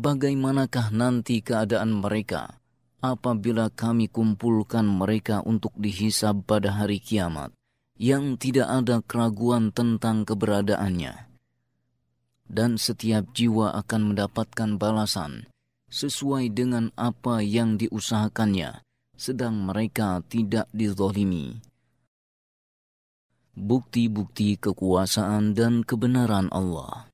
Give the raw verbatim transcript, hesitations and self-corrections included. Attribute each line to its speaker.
Speaker 1: bagaimanakah nanti keadaan mereka apabila kami kumpulkan mereka untuk dihisab pada hari kiamat, yang tidak ada keraguan tentang keberadaannya. Dan setiap jiwa akan mendapatkan balasan sesuai dengan apa yang diusahakannya, sedang mereka tidak dizalimi. Bukti-bukti kekuasaan dan kebenaran Allah.